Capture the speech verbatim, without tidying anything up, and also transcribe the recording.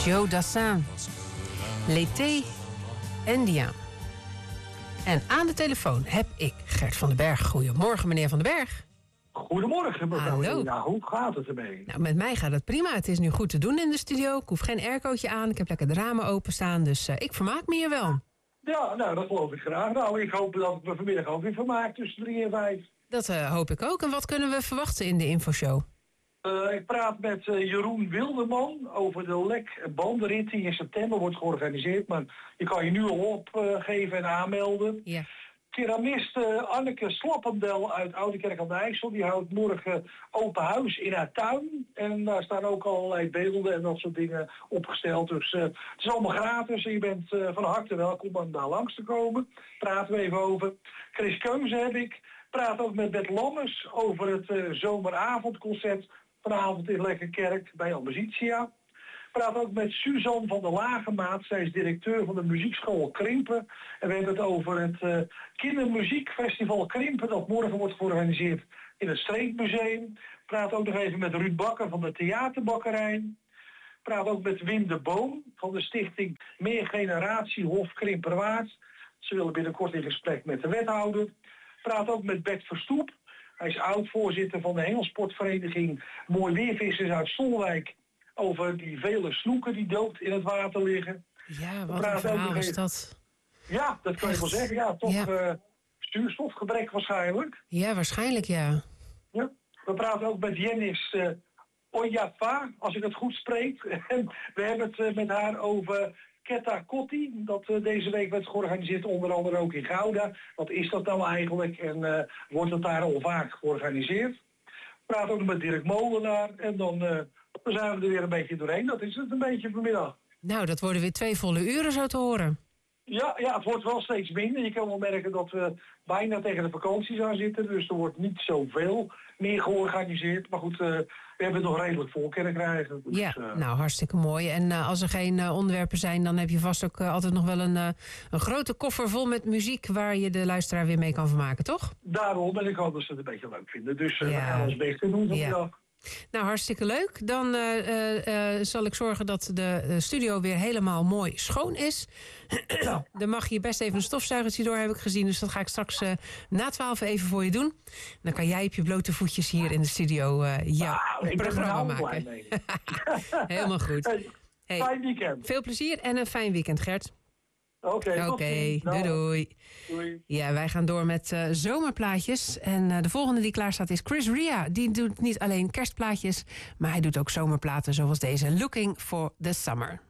Joe Dassin. L'été indien. En aan de telefoon heb ik Gert van den Berg. Goedemorgen, meneer van den Berg. Goedemorgen, mevrouw. Hallo. Nou, hoe gaat het ermee? Nou, met mij gaat het prima. Het is nu goed te doen in de studio. Ik hoef geen aircootje aan. Ik heb lekker de ramen openstaan. Dus uh, ik vermaak me hier wel. Ja, nou, dat geloof ik graag. Nou, ik hoop dat ik me vanmiddag ook weer vermaak tussen drie en vijf. Dat uh, hoop ik ook. En wat kunnen we verwachten in de infoshow? Uh, ik praat met uh, Jeroen Wilderman over de Lek bandenrit die in september wordt georganiseerd. Maar je kan je nu al opgeven uh, en aanmelden. Ja. Keramist uh, Anneke Slappendel uit Oudekerk aan de IJssel, die houdt morgen open huis in haar tuin. En daar staan ook allerlei beelden en dat soort dingen opgesteld. Dus uh, het is allemaal gratis en je bent uh, van harte welkom om daar langs te komen. Praten we even over. Chris Keuze heb ik. Praat ook met Bert Lammers over het uh, zomeravondconcert vanavond in Lekkerkerk bij Ambitia. Praat ook met Suzanne van der Lagemaat. Zij is directeur van de muziekschool Krimpen. En we hebben het over het uh, kindermuziekfestival Krimpen dat morgen wordt georganiseerd in het Streekmuseum. Praat ook nog even met Ruud Bakker van de Theaterbakkerij. Praat ook met Wim de Boom van de stichting Meer Generatie Hof Krimperwaard. Ze willen binnenkort in gesprek met de wethouder. Praat ook met Bert Verstoep. Hij is oud-voorzitter van de hengelsportvereniging Mooi Weervissers uit Stolwijk. Over die vele snoeken die dood in het water liggen. Ja, wat een verhaal is dat. Ja, dat kan je wel zeggen. Ja, toch ja. Uh, zuurstofgebrek waarschijnlijk. Ja, waarschijnlijk ja. Ja. We praten ook met Jennis uh, Oyafa, als ik het goed spreek. En we hebben het uh, met haar over Ketta Kotti, dat uh, deze week werd georganiseerd, onder andere ook in Gouda. Wat is dat nou eigenlijk en uh, wordt het daar al vaak georganiseerd? We praten ook met Dirk Molenaar en dan... Uh, Dan zijn we er weer een beetje doorheen. Dat is het een beetje vanmiddag. Nou, dat worden weer twee volle uren zo te horen. Ja, ja, het wordt wel steeds minder. Je kan wel merken dat we bijna tegen de vakanties aan zitten. Dus er wordt niet zoveel meer georganiseerd. Maar goed, uh, we hebben het nog redelijk vol kunnen krijgen. Dus, ja, uh, nou hartstikke mooi. En uh, als er geen uh, onderwerpen zijn, dan heb je vast ook uh, altijd nog wel een, uh, een grote koffer vol met muziek waar je de luisteraar weer mee kan vermaken, toch? Daarom, en ik hoop dat ze het een beetje leuk vinden. Dus uh, ja. we gaan ons best doen vanmiddag. Ja. Nou, hartstikke leuk. Dan uh, uh, uh, zal ik zorgen dat de uh, studio weer helemaal mooi schoon is. Ja. Dan mag je best even een stofzuigertje door, heb ik gezien. Dus dat ga ik straks uh, na twaalf even voor je doen. Dan kan jij op je blote voetjes hier in de studio uh, jouw ah, programma maken. Helemaal goed. Hey, hey, fijn weekend. Veel plezier en een fijn weekend, Gert. Oké, okay, okay, doei, doei doei. Ja, wij gaan door met uh, zomerplaatjes. En uh, de volgende die klaar staat is Chris Ria. Die doet niet alleen kerstplaatjes, maar hij doet ook zomerplaten zoals deze. Looking for the Summer.